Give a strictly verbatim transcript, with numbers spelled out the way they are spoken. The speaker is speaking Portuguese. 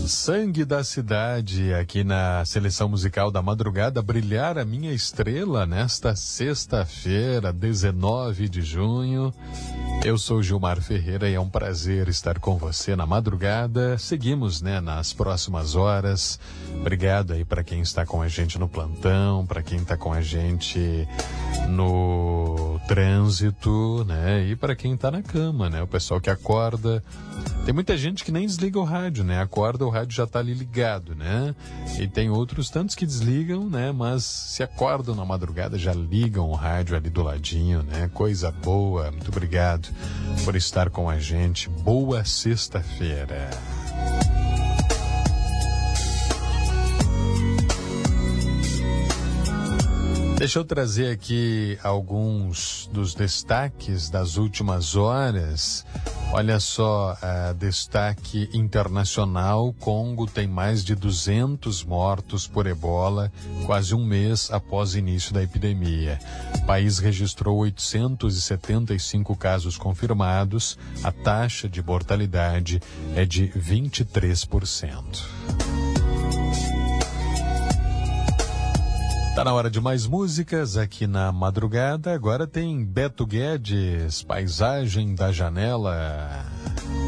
Sangue da Cidade, aqui na seleção musical da madrugada, brilhar a minha estrela nesta sexta-feira, dezenove de junho. Eu sou Gilmar Ferreira e é um prazer estar com você na madrugada. Seguimos, né, nas próximas horas. Obrigado aí para quem está com a gente no plantão, para quem está com a gente no trânsito, né, e para quem está na cama, né, o pessoal que acorda. Tem muita gente que nem desliga o rádio, né? Acorda, o rádio já tá ali ligado, né? E tem outros tantos que desligam, né? Mas se acordam na madrugada, já ligam o rádio ali do ladinho, né? Coisa boa. Muito obrigado por estar com a gente. Boa sexta-feira. Deixa eu trazer aqui alguns dos destaques das últimas horas. Olha só, uh, destaque internacional: Congo tem mais de duzentos mortos por ebola, quase um mês após o início da epidemia. O país registrou oitocentos e setenta e cinco casos confirmados. A taxa de mortalidade é de vinte e três por cento. Tá na hora de mais músicas aqui na madrugada. Agora tem Beto Guedes, Paisagem da Janela.